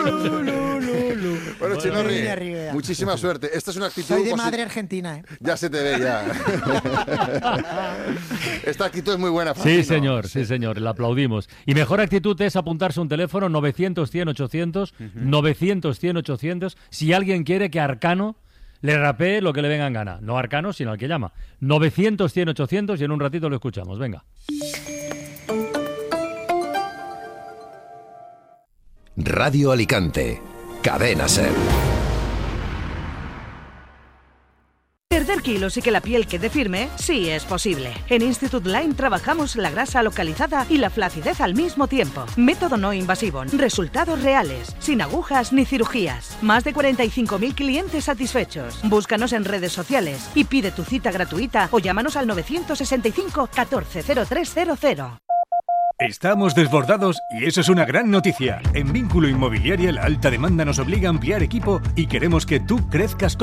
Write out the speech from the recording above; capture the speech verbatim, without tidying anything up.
Bueno, Chinorri, muchísima suerte. Esta es una actitud... Soy de posi- madre argentina, ¿eh? Ya se te ve, ya. Esta actitud es muy buena, Sí, Francino. señor, sí, señor, le aplaudimos. Y mejor actitud es apuntarse un teléfono novecientos, cien, ochocientos, novecientos, cien, ochocientos, si alguien quiere que Arcano le rapee lo que le venga en gana. No Arcano, sino al que llama. novecientos, cien, ochocientos y en un ratito lo escuchamos. Venga. Radio Alicante, Cadena SER. Perder kilos y que la piel quede firme, sí es posible. En Institute Line trabajamos la grasa localizada y la flacidez al mismo tiempo. Método no invasivo, resultados reales, sin agujas ni cirugías. Más de cuarenta y cinco mil clientes satisfechos. Búscanos en redes sociales y pide tu cita gratuita o llámanos al novecientos sesenta y cinco, catorce, cero tres cero cero. Estamos desbordados y eso es una gran noticia. En Vínculo Inmobiliaria la alta demanda nos obliga a ampliar equipo y queremos que tú crezcas